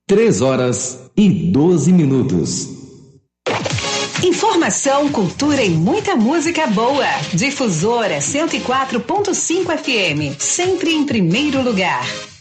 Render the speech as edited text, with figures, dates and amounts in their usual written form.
3h12. Informação, cultura e muita música boa. Difusora 104.5 FM, sempre em primeiro lugar.